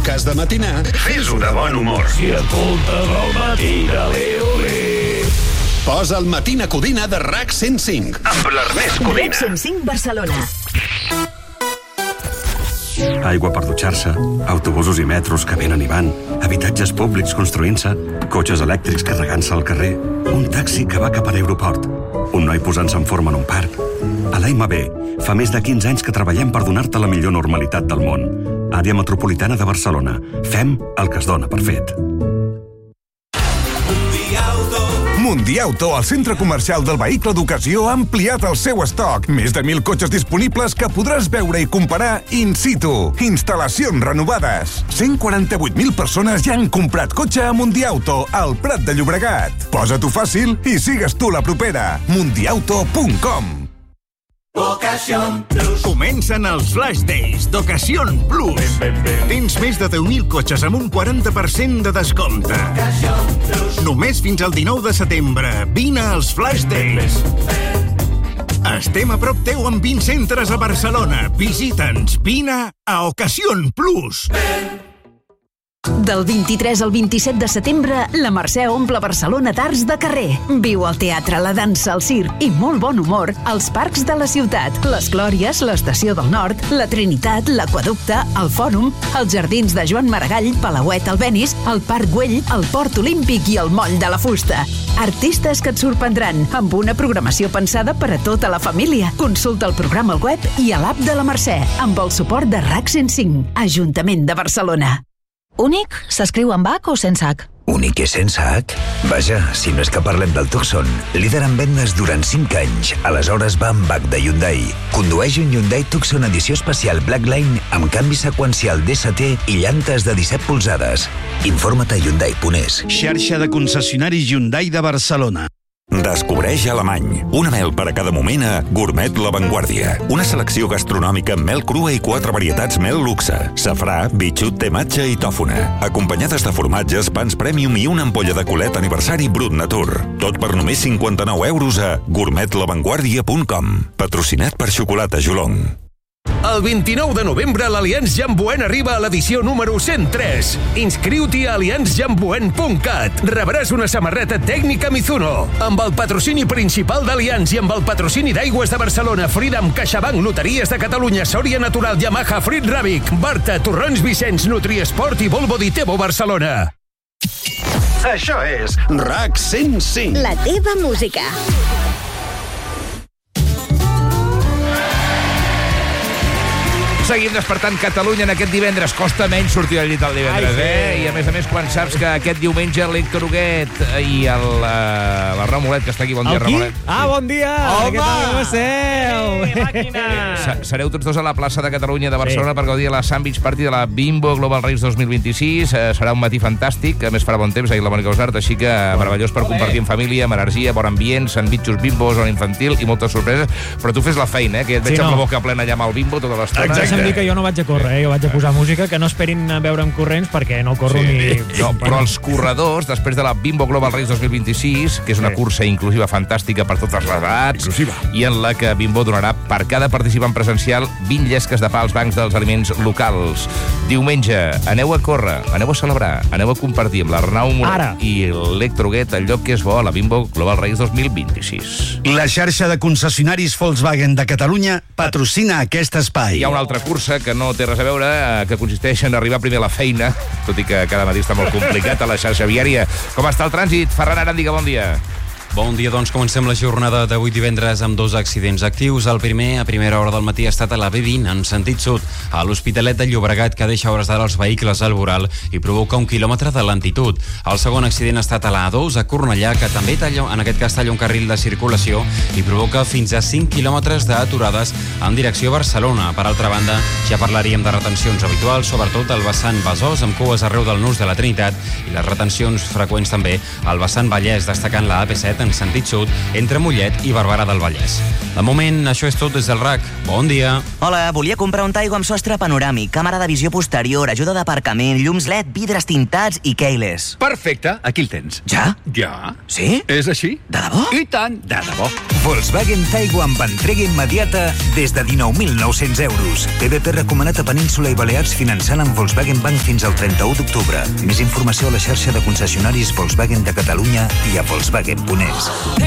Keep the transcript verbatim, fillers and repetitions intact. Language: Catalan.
cas de matinar, fes-ho de bon humor. Si escoltes el matí de l'Eoli. Posa el Matina Codina de R A C cent cinc. Amb l'Ernest Codina. R A C cent cinc Barcelona. Aigua per dutxar-se, autobusos i metros que venen i van, habitatges públics construint-se, cotxes elèctrics carregant-se al carrer, un taxi que va cap a l'aeroport, un noi posant-se en forma en un parc. A l'A M B fa més de quinze anys que treballem per donar-te la millor normalitat del món. Àrea Metropolitana de Barcelona. Fem el que es dona per fet. Mundiauto, el centre comercial del vehicle d'ocasió, ha ampliat el seu estoc. Més de mil cotxes disponibles que podràs veure i comparar in situ. Instal·lacions renovades. cent quaranta-vuit mil persones ja han comprat cotxe a Mundiauto, al Prat de Llobregat. Posa-t'ho fàcil i sigues tu la propera. mundiauto punt com. Ocasión Plus. Comencen els Flash Days d'Ocasión Plus. Ben, ben, ben. Tens més de deu mil cotxes amb un quaranta per cent de descompte. Ocasión Plus. Només fins al dinou de setembre. Vine als Flash Days. Ben, ben. Estem a prop teu amb vint centres a Barcelona. Visita'ns. Vine a Ocasión Plus. Ben. Del vint-i-tres al vint-i-set de setembre, la Mercè omple Barcelona d'arts de carrer. Viu el teatre, la dansa, el circ i molt bon humor als parcs de la ciutat. Les Glòries, l'Estació del Nord, la Trinitat, l'Aqüeducte, el Fòrum, els Jardins de Joan Maragall, Palauet, Albéniz, el Parc Güell, el Port Olímpic i el Moll de la Fusta. Artistes que et sorprendran, amb una programació pensada per a tota la família. Consulta el programa al web i a l'app de la Mercè, amb el suport de R A C cent cinc, Ajuntament de Barcelona. Únic s'escriu amb H o sense H? Únic i sense H? Vaja, si no és que parlem del Tucson, líder en vendes durant cinc anys. Aleshores va amb H de Hyundai. Condueix un Hyundai Tucson edició especial Blackline amb canvi seqüencial D S T i llantes de disset polzades. Informa't a Hyundai punt es. Xarxa de concessionaris Hyundai de Barcelona. Descobreix Alemany. Una mel per a cada moment a Gourmet La Vanguardia. Una selecció gastronòmica amb mel crua i quatre varietats mel luxe. Safrà, bitxut, tematge i tòfona. Acompanyades de formatges, pans premium i una ampolla de colet aniversari Brut Natur. Tot per només cinquanta-nou euros a gourmet la vanguardia punt com. Patrocinat per Xocolata Jolong. El vint-i-nou de novembre l'Allianz Jamboen arriba a l'edició número cent tres. Inscriu-t'hi a allianz jamboen punt cat. Rebràs una samarreta tècnica Mizuno. Amb el patrocini principal d'Allianz i amb el patrocini d'Aigües de Barcelona, Freedom, CaixaBank, Loteries de Catalunya, Sòria Natural, Yamaha, Frit Ràbic, Barta, Torrons Vicenç, Nutriesport i Volvo Ditebo Barcelona. Això és R A C cent cinc. La teva música. Seguim despertant Catalunya en aquest divendres. Costa menys sortir al llit el divendres, Ai, sí. eh? I a més a més, quan saps que aquest diumenge l'Héctor Huguet i el, uh, la Ramolet, que està aquí, bon dia, Ramolet. Ah, bon dia! Home! Què tal, com esteu? Eh, màquina! Sereu tots dos a la plaça de Catalunya de Barcelona sí. per gaudir de la Sandwich Party de la Bimbo Global Race dos mil vint-i-sis. Uh, serà un matí fantàstic, a més farà bon temps, ahir la Mònica Usart, així que meravellós per compartir en família, amb energia, bon ambient, sandvitxos Bimbo, zona infantil i moltes sorpreses. Però tu fes la feina, eh? Que et veig sí, no. amb la boca plena allà amb el Bimbo tota l'estona. Deixa'm dir que jo no vaig a córrer, eh? Jo vaig a posar música, que no esperin a veure'm corrents perquè no corro sí. ni... No, però els corredors, després de la Bimbo Global Race dos mil vint-i-sis, que és una sí. cursa inclusiva fantàstica per totes les edats, inclusiva. I en la que Bimbo donarà per cada participant presencial vint llesques de pa als bancs dels aliments locals. Diumenge, aneu a córrer, aneu a celebrar, aneu a compartir amb l'Arnau Moret i l'Héctor Huguet el lloc que és bo a la Bimbo Global Race dos mil vint-i-sis. La xarxa de concessionaris Volkswagen de Catalunya patrocina aquest espai. Hi ha una altra cursa que no té res a veure, que consisteix en arribar primer a la feina, tot i que cada matí està molt complicat a la xarxa viària. Com està el trànsit? Ferran Arandiga, bon dia. Bon dia, doncs comencem la jornada d'avui divendres amb dos accidents actius. El primer, a primera hora del matí, ha estat a la B vint, en sentit sud, a l'Hospitalet de Llobregat, que deixa hores d'ara els vehicles al voral i provoca un quilòmetre de lentitud. El segon accident ha estat a la A dos, a Cornellà, que també talla, en aquest cas talla un carril de circulació i provoca fins a cinc quilòmetres d'aturades en direcció a Barcelona. Per altra banda, ja parlaríem de retencions habituals, sobretot al vessant Besòs, amb cues arreu del nus de la Trinitat, i les retencions freqüents també al vessant Vallès, destacant la A P set Llobregat en sentit sud, entre Mollet i Barberà del Vallès. De moment, això és tot des del R A C. Bon dia. Hola, volia comprar un Taigo amb sostre panoràmic, càmera de visió posterior, ajuda d'aparcament, llums L E D, vidres tintats i keyless. Perfecte, aquí el tens. Ja? Ja. Sí? És així. De debò? I tant, de debò. Volkswagen Taigo amb entrega immediata des de dinou mil nou-cents euros. P V P recomanat a Península i Balears finançant amb Volkswagen Bank fins al trenta-u d'octubre. Més informació a la xarxa de concessionaris Volkswagen de Catalunya i a Volkswagen punt es.